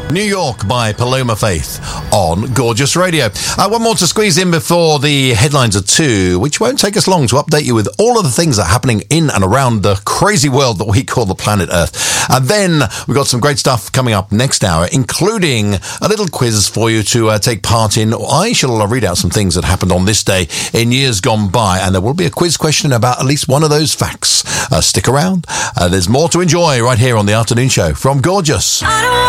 New York by Paloma Faith on Gorgeous Radio. One more to squeeze in before the headlines are 2, which won't take us long to update you with all of the things that are happening in and around the crazy world that we call the planet Earth. And then we've got some great stuff coming up next hour, including a little quiz for you to take part in. I shall read out some things that happened on this day in years gone by, and there will be a quiz question about at least one of those facts. Stick around. There's more to enjoy right here on the afternoon show from Gorgeous.